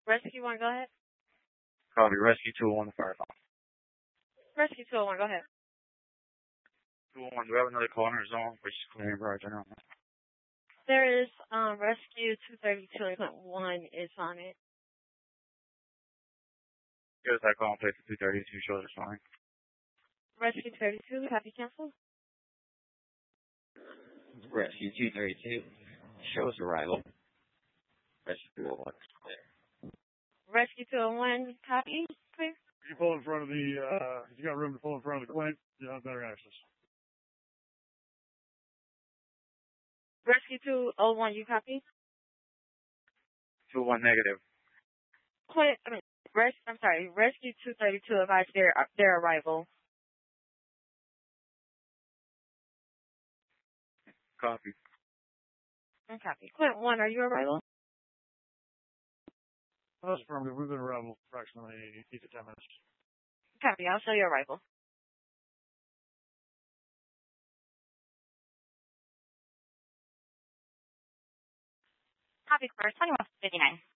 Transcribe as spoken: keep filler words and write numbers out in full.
Rescue one, go ahead. Copy. Rescue two oh one, the fire call. Rescue two oh one, go ahead. two oh one, do we have another call in our zone, which is clearing for our general? There is um, Rescue two thirty-two, Clinton one is on it. Give us that call and place the two thirty-two, shows responding. Rescue two thirty-two, copy cancel. Rescue two thirty-two, shows arrival. Rescue two oh one, clear. Rescue two oh one, copy, clear. If you pull in front of the, uh, if you got room to pull in front of the Clint, you have better access. Rescue two oh one, you copy? two oh one negative. Clint, I mean, res, I'm sorry, Rescue two thirty-two advised their, their arrival. Copy. And copy. Clint one, are you arrival? That's affirmative. We've been arrival approximately eight to ten minutes. Copy, I'll show you arrival. Copy, first, twenty-one fifty-nine.